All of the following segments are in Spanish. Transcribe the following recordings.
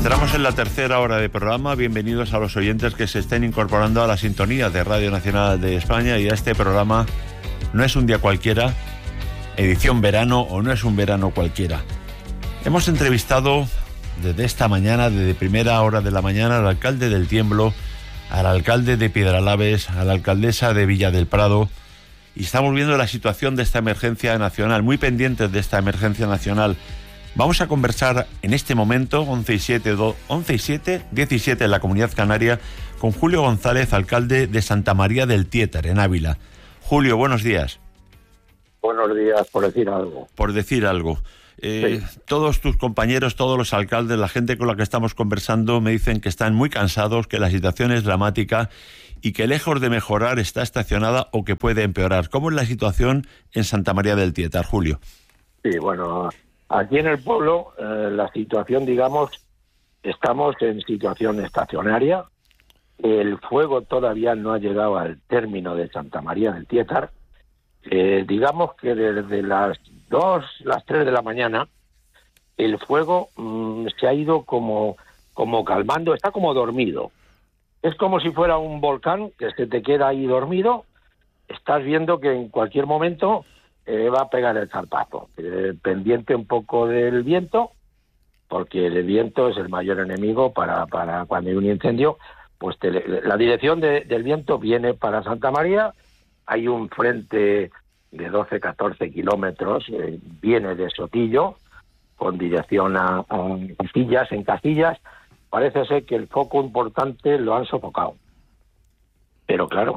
Entramos en la tercera hora de programa. Bienvenidos a los oyentes que se estén incorporando a la sintonía de Radio Nacional de España y a este programa. No es un día cualquiera, edición verano, o no es un verano cualquiera. Hemos entrevistado desde esta mañana, desde primera hora de la mañana, al alcalde del Tiemblo, al alcalde de Piedralaves, a la alcaldesa de Villa del Prado, y estamos viendo la situación de esta emergencia nacional, muy pendientes de esta emergencia nacional. Vamos a conversar en este momento, 11 y 7, 17 en la Comunidad Canaria, con Julio González, alcalde de Santa María del Tiétar, en Ávila. Julio, buenos días. Buenos días, por decir algo. Por decir algo. Sí. Todos tus compañeros, todos los alcaldes, la gente con la que estamos conversando, me dicen que están muy cansados, que la situación es dramática y que lejos de mejorar está estacionada o que puede empeorar. ¿Cómo es la situación en Santa María del Tiétar, Julio? Sí, bueno, aquí en el pueblo la situación, digamos, estamos en situación estacionaria. El fuego todavía no ha llegado al término de Santa María del Tiétar. Digamos que desde las 3 de la mañana, el fuego se ha ido como calmando, está como dormido. Es como si fuera un volcán que se te queda ahí dormido. Estás viendo que en cualquier momento va a pegar el zarpazo. Pendiente un poco del viento, porque el viento es el mayor enemigo para cuando hay un incendio. Pues la dirección del viento viene para Santa María. Hay un frente de 12-14 kilómetros, viene de Sotillo, con dirección a Casillas. En Casillas parece ser que el foco importante lo han sofocado. Pero claro,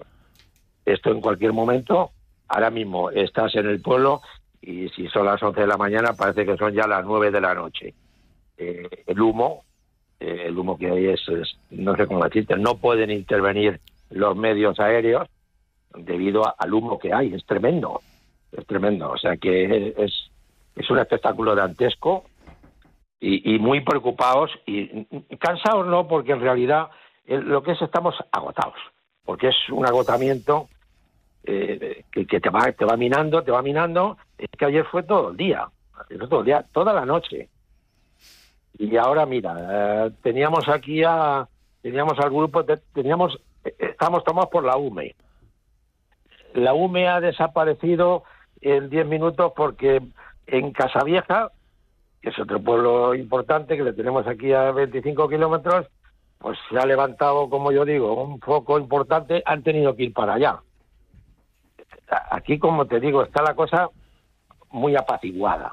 esto en cualquier momento, ahora mismo estás en el pueblo y si son las 11 de la mañana parece que son ya las 9 de la noche. El humo que hay es no sé cómo decirte, no pueden intervenir los medios aéreos debido al humo que hay. Es tremendo, o sea que es un espectáculo dantesco y muy preocupados y cansados no, porque en realidad lo que es, estamos agotados, porque es un agotamiento que te va minando. Es que ayer fue todo el día, toda la noche. Y ahora mira, teníamos al grupo, estamos tomados por la UME. La UME ha desaparecido en 10 minutos porque en Casavieja, que es otro pueblo importante que le tenemos aquí a 25 kilómetros, pues se ha levantado, como yo digo, un foco importante, han tenido que ir para allá. Aquí, como te digo, está la cosa muy apaciguada.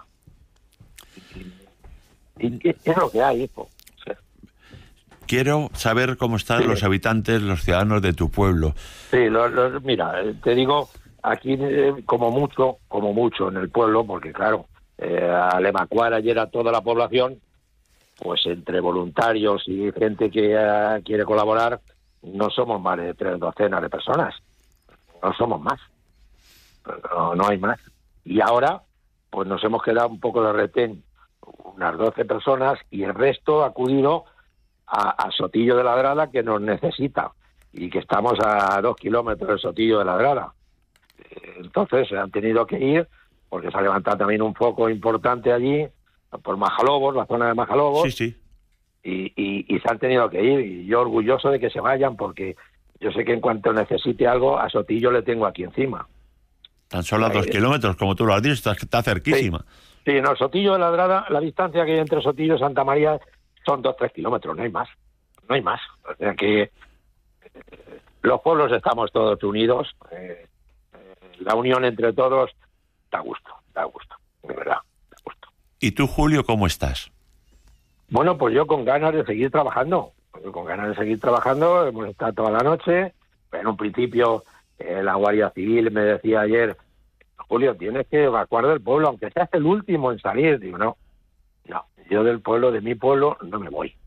¿Y qué es lo que hay, hijo? O sea, quiero saber cómo están los habitantes, los ciudadanos de tu pueblo. Sí, mira, te digo, aquí como mucho en el pueblo, porque claro, al evacuar ayer a toda la población, pues entre voluntarios y gente que quiere colaborar, no somos más de 3 docenas de personas. No somos más. No hay más. Y ahora, pues nos hemos quedado un poco de retén, unas 12 personas, y el resto ha acudido a Sotillo de Ladrada, que nos necesita, y que estamos a 2 kilómetros de Sotillo de Ladrada. Entonces han tenido que ir, porque se ha levantado también un foco importante allí, por Majalobos, la zona de Majalobos. Sí. Y se han tenido que ir, y yo orgulloso de que se vayan, porque yo sé que en cuanto necesite algo, a Sotillo le tengo aquí encima. Tan solo a 2 kilómetros, como tú lo has dicho, está cerquísima. Sí, no, Sotillo de Ladrada, la distancia que hay entre Sotillo y Santa María son 2-3 kilómetros, no hay más. O sea que los pueblos estamos todos unidos, la unión entre todos da gusto, de verdad, da gusto. ¿Y tú, Julio, cómo estás? Bueno, pues yo con ganas de seguir trabajando, hemos estado toda la noche. En un principio la Guardia Civil me decía ayer: Julio, tienes que evacuar del pueblo, aunque seas el último en salir. Digo, no, yo del pueblo, de mi pueblo, no me voy.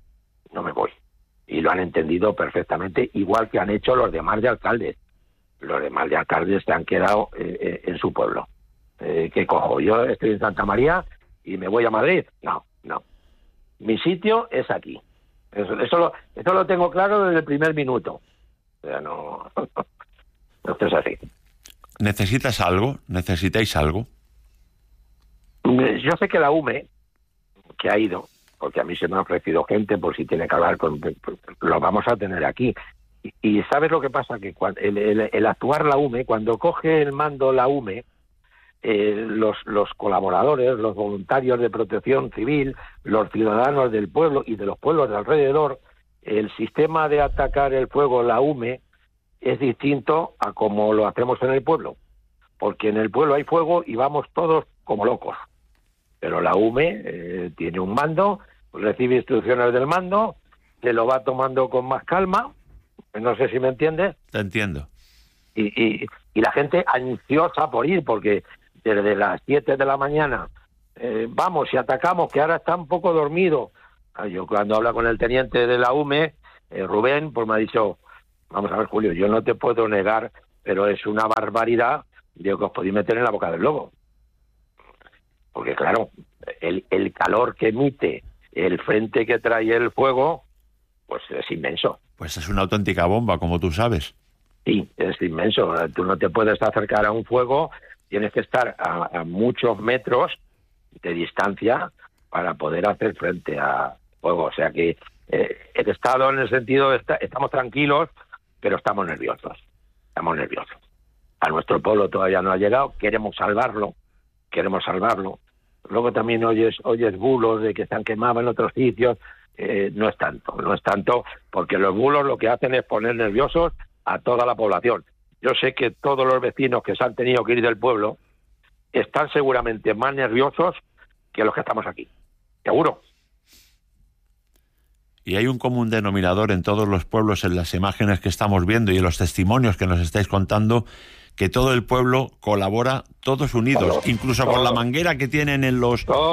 Y lo han entendido perfectamente, igual que han hecho los demás de alcaldes. Los demás de alcaldes se han quedado en su pueblo. ¿Qué cojo? Yo estoy en Santa María y me voy a Madrid. No. Mi sitio es aquí. Eso lo tengo claro desde el primer minuto. O sea, no esto es así. ¿Necesitas algo? ¿Necesitáis algo? Yo sé que la UME, que ha ido, porque a mí se me ha ofrecido gente por si tiene que hablar con... Lo vamos a tener aquí. Y ¿sabes lo que pasa? Que cuando el actuar la UME, cuando coge el mando la UME, los colaboradores, los voluntarios de protección civil, los ciudadanos del pueblo y de los pueblos de alrededor, el sistema de atacar el fuego, la UME, es distinto a como lo hacemos en el pueblo, porque en el pueblo hay fuego y vamos todos como locos, pero la UME tiene un mando, recibe instrucciones del mando, se lo va tomando con más calma, no sé si me entiendes. Te entiendo. Y la gente ansiosa por ir, porque desde las 7 de la mañana vamos y atacamos, que ahora está un poco dormido. Yo cuando hablo con el teniente de la UME, Rubén, pues me ha dicho, vamos a ver, Julio, yo no te puedo negar, pero es una barbaridad, digo, que os podéis meter en la boca del lobo. Porque claro, el calor que emite el frente que trae el fuego, pues es inmenso. Pues es una auténtica bomba, como tú sabes. Sí, es inmenso. Tú no te puedes acercar a un fuego, tienes que estar a muchos metros de distancia para poder hacer frente a fuego. O sea que el Estado, en el sentido, estamos tranquilos, pero estamos nerviosos. Estamos nerviosos. A nuestro pueblo todavía no ha llegado, queremos salvarlo. Luego también oyes bulos de que se han quemado en otros sitios. No es tanto, porque los bulos lo que hacen es poner nerviosos a toda la población. Yo sé que todos los vecinos que se han tenido que ir del pueblo están seguramente más nerviosos que los que estamos aquí. Seguro. Y hay un común denominador en todos los pueblos, en las imágenes que estamos viendo y en los testimonios que nos estáis contando, que todo el pueblo colabora, todos unidos, incluso con la manguera que tienen en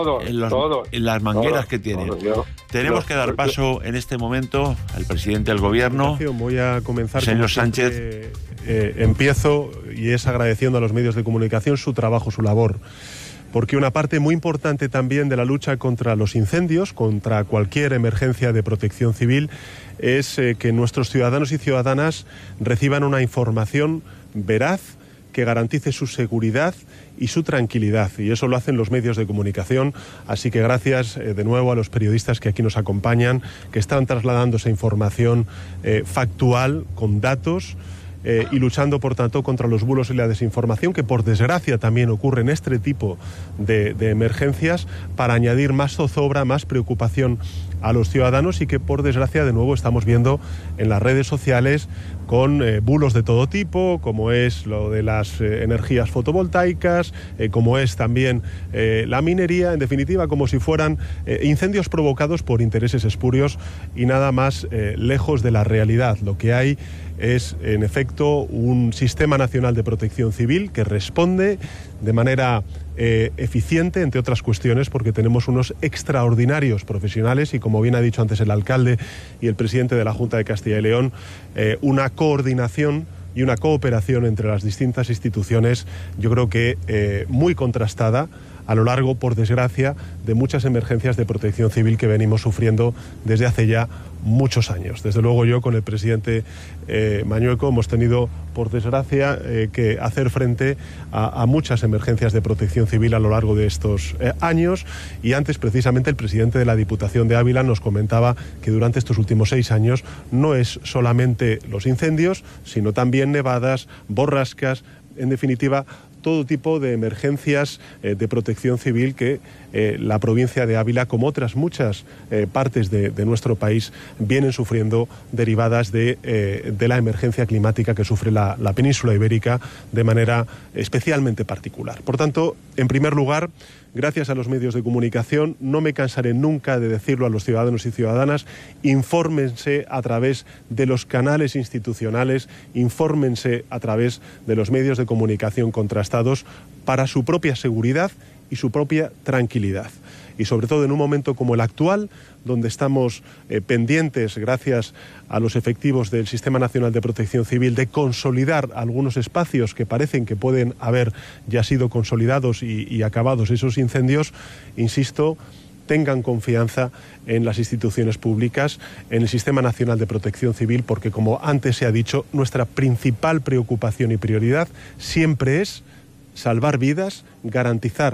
las mangueras que tienen. Tenemos que dar paso en este momento al presidente del gobierno. Voy a comenzar, señor Sánchez. Empiezo, y es agradeciendo a los medios de comunicación su trabajo, su labor. Porque una parte muy importante también de la lucha contra los incendios, contra cualquier emergencia de protección civil, es que nuestros ciudadanos y ciudadanas reciban una información veraz que garantice su seguridad y su tranquilidad, y eso lo hacen los medios de comunicación. Así que gracias de nuevo a los periodistas que aquí nos acompañan, que están trasladando esa información factual, con datos, y luchando por tanto contra los bulos y la desinformación, que por desgracia también ocurre en este tipo de emergencias, para añadir más zozobra, más preocupación a los ciudadanos, y que por desgracia de nuevo estamos viendo en las redes sociales con bulos de todo tipo, como es lo de las energías fotovoltaicas, como es también la minería, en definitiva como si fueran incendios provocados por intereses espurios y nada más lejos de la realidad. Lo que hay es, en efecto, un Sistema Nacional de Protección Civil que responde de manera eficiente, entre otras cuestiones, porque tenemos unos extraordinarios profesionales y, como bien ha dicho antes el alcalde y el presidente de la Junta de Castilla y León, una coordinación y una cooperación entre las distintas instituciones, yo creo que muy contrastada a lo largo, por desgracia, de muchas emergencias de protección civil que venimos sufriendo desde hace ya muchos años. Desde luego yo con el presidente Mañueco hemos tenido, por desgracia, que hacer frente a muchas emergencias de protección civil a lo largo de estos años, y antes precisamente el presidente de la Diputación de Ávila nos comentaba que durante estos últimos 6 años no es solamente los incendios, sino también nevadas, borrascas, en definitiva todo tipo de emergencias de protección civil que la provincia de Ávila, como otras muchas partes de nuestro país, vienen sufriendo, derivadas de la emergencia climática que sufre la península ibérica de manera especialmente particular. Por tanto, en primer lugar, gracias a los medios de comunicación, no me cansaré nunca de decirlo a los ciudadanos y ciudadanas: infórmense a través de los canales institucionales, infórmense a través de los medios de comunicación contrastados para su propia seguridad y su propia tranquilidad. Y sobre todo en un momento como el actual, donde estamos pendientes, gracias a los efectivos del Sistema Nacional de Protección Civil, de consolidar algunos espacios que parecen que pueden haber ya sido consolidados y acabados esos incendios, insisto, tengan confianza en las instituciones públicas, en el Sistema Nacional de Protección Civil, porque, como antes se ha dicho, nuestra principal preocupación y prioridad siempre es salvar vidas, garantizar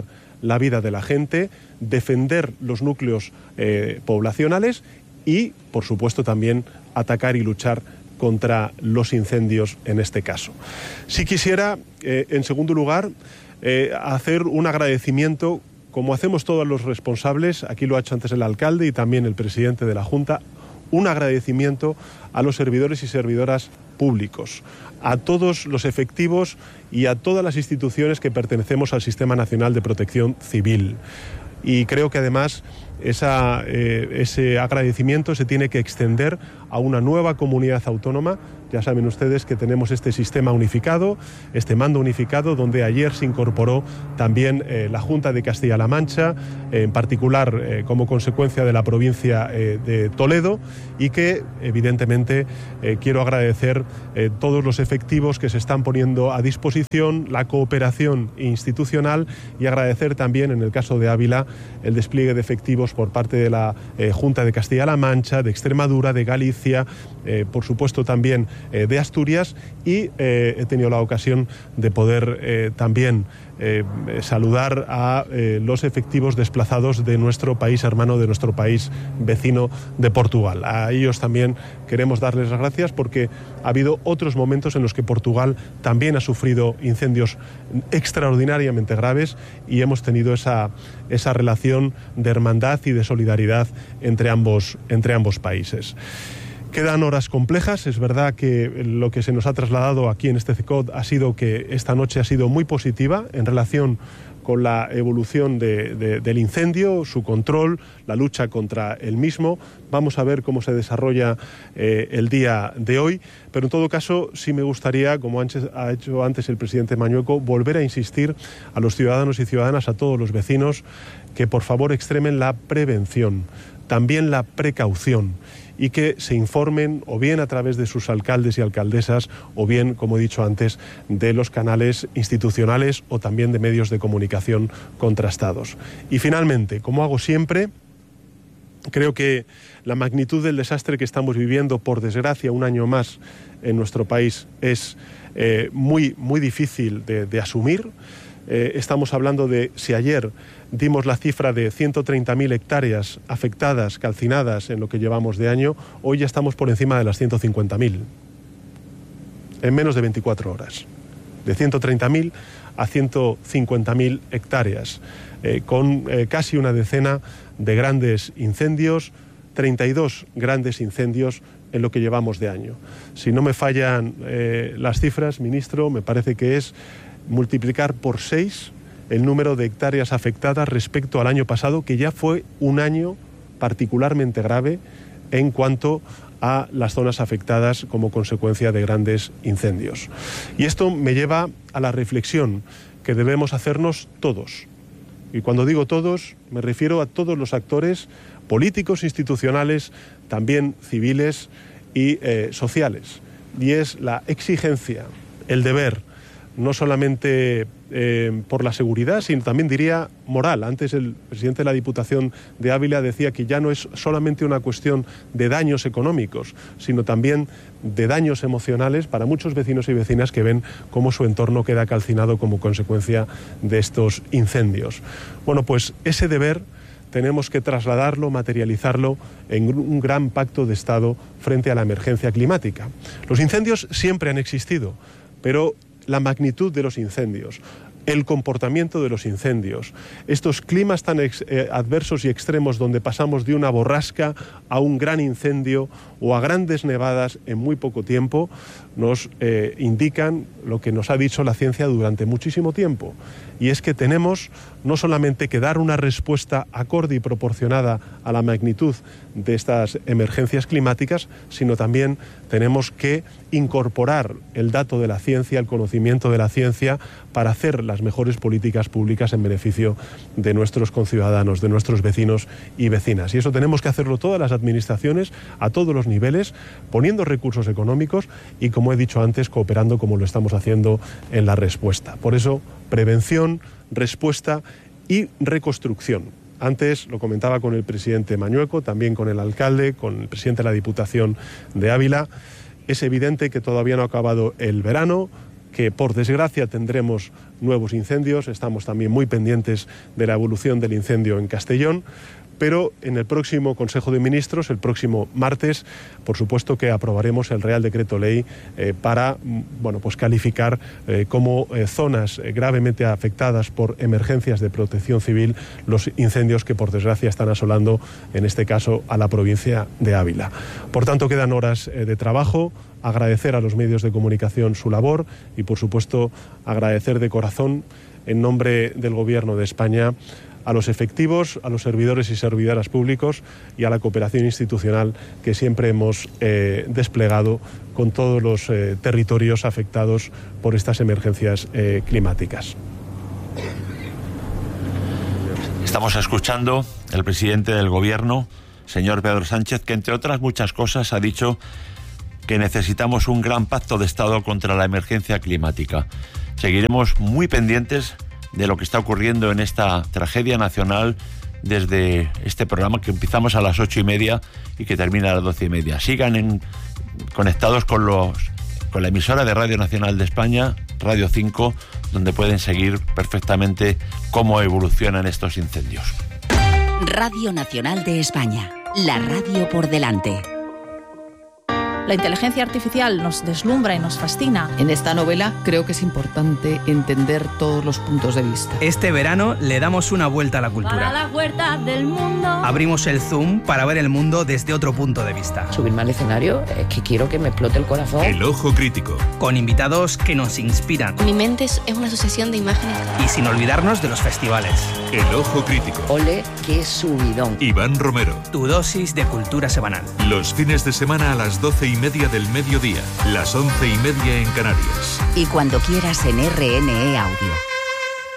la vida de la gente, defender los núcleos poblacionales y, por supuesto, también atacar y luchar contra los incendios en este caso. Sí quisiera, en segundo lugar, hacer un agradecimiento, como hacemos todos los responsables, aquí lo ha hecho antes el alcalde y también el presidente de la Junta, un agradecimiento a los servidores y servidoras públicos, a todos los efectivos y a todas las instituciones que pertenecemos al Sistema Nacional de Protección Civil. Y creo que además ese agradecimiento se tiene que extender a una nueva comunidad autónoma. Ya saben ustedes que tenemos este sistema unificado, este mando unificado, donde ayer se incorporó también la Junta de Castilla-La Mancha, en particular como consecuencia de la provincia de Toledo, y que evidentemente quiero agradecer todos los efectivos que se están poniendo a disposición, la cooperación institucional, y agradecer también, en el caso de Ávila, el despliegue de efectivos por parte de la Junta de Castilla-La Mancha, de Extremadura, de Galicia, por supuesto también de Asturias, y he tenido la ocasión de poder también saludar a los efectivos desplazados de nuestro país hermano, de nuestro país vecino de Portugal. A ellos también queremos darles las gracias, porque ha habido otros momentos en los que Portugal también ha sufrido incendios extraordinariamente graves y hemos tenido esa relación de hermandad y de solidaridad entre ambos países. Quedan horas complejas. Es verdad que lo que se nos ha trasladado aquí en este CECOT ha sido que esta noche ha sido muy positiva en relación con la evolución del incendio, su control, la lucha contra el mismo. Vamos a ver cómo se desarrolla el día de hoy, pero en todo caso sí me gustaría, como ha hecho antes el presidente Mañueco, volver a insistir a los ciudadanos y ciudadanas, a todos los vecinos, que por favor extremen la prevención, también la precaución, y que se informen o bien a través de sus alcaldes y alcaldesas o bien, como he dicho antes, de los canales institucionales o también de medios de comunicación contrastados. Y finalmente, como hago siempre, creo que la magnitud del desastre que estamos viviendo, por desgracia, un año más en nuestro país, es muy difícil de asumir. Estamos hablando de, si ayer dimos la cifra de 130.000 hectáreas afectadas, calcinadas en lo que llevamos de año, hoy ya estamos por encima de las 150.000, en menos de 24 horas. De 130.000 a 150.000 hectáreas, con casi una decena de grandes incendios, 32 grandes incendios en lo que llevamos de año. Si no me fallan las cifras, ministro, me parece que es multiplicar por 6 el número de hectáreas afectadas respecto al año pasado, que ya fue un año particularmente grave en cuanto a las zonas afectadas como consecuencia de grandes incendios. Y esto me lleva a la reflexión que debemos hacernos todos. Y cuando digo todos, me refiero a todos los actores políticos, institucionales, también civiles y sociales. Y es la exigencia, el deber, no solamente por la seguridad, sino también, diría, moral. Antes el presidente de la Diputación de Ávila decía que ya no es solamente una cuestión de daños económicos, sino también de daños emocionales para muchos vecinos y vecinas que ven cómo su entorno queda calcinado como consecuencia de estos incendios. Bueno, pues ese deber tenemos que trasladarlo, materializarlo en un gran pacto de Estado frente a la emergencia climática. Los incendios siempre han existido, pero la magnitud de los incendios, el comportamiento de los incendios, estos climas tan adversos y extremos donde pasamos de una borrasca a un gran incendio o a grandes nevadas en muy poco tiempo, nos indican lo que nos ha dicho la ciencia durante muchísimo tiempo, y es que tenemos no solamente que dar una respuesta acorde y proporcionada a la magnitud de estas emergencias climáticas, sino también tenemos que incorporar el dato de la ciencia, el conocimiento de la ciencia, para hacer las mejores políticas públicas en beneficio de nuestros conciudadanos, de nuestros vecinos y vecinas. Y eso tenemos que hacerlo todas las administraciones, a todos los niveles, poniendo recursos económicos y, como he dicho antes, cooperando como lo estamos haciendo en la respuesta. Por eso, prevención, respuesta y reconstrucción. Antes lo comentaba con el presidente Mañueco, también con el alcalde, con el presidente de la Diputación de Ávila. Es evidente que todavía no ha acabado el verano, que por desgracia tendremos nuevos incendios. Estamos también muy pendientes de la evolución del incendio en Castellón. Pero en el próximo Consejo de Ministros, el próximo martes, por supuesto que aprobaremos el Real Decreto Ley para calificar como zonas gravemente afectadas por emergencias de protección civil los incendios que por desgracia están asolando, en este caso, a la provincia de Ávila. Por tanto, quedan horas de trabajo. Agradecer a los medios de comunicación su labor y, por supuesto, agradecer de corazón, en nombre del Gobierno de España, a los efectivos, a los servidores y servidoras públicos y a la cooperación institucional que siempre hemos desplegado con todos los territorios afectados por estas emergencias climáticas. Estamos escuchando al presidente del Gobierno, señor Pedro Sánchez, que entre otras muchas cosas ha dicho que necesitamos un gran pacto de Estado contra la emergencia climática. Seguiremos muy pendientes de lo que está ocurriendo en esta tragedia nacional desde este programa que empezamos a las 8:30 y que termina a las 12:30. Sigan conectados con la emisora de Radio Nacional de España, Radio 5, donde pueden seguir perfectamente cómo evolucionan estos incendios. Radio Nacional de España, la radio por delante. La inteligencia artificial nos deslumbra y nos fascina. En esta novela creo que es importante entender todos los puntos de vista. Este verano le damos una vuelta a la cultura. Para las huertas del mundo. Abrimos el Zoom para ver el mundo desde otro punto de vista. Subirme al escenario es que quiero que me explote el corazón. El Ojo Crítico. Con invitados que nos inspiran. Mi mente es una sucesión de imágenes. Y sin olvidarnos de los festivales. El Ojo Crítico. Ole, qué subidón. Iván Romero. Tu dosis de cultura semanal. Los fines de semana a las 12:30 del mediodía, las 11:30 en Canarias. Y cuando quieras en RNE Audio.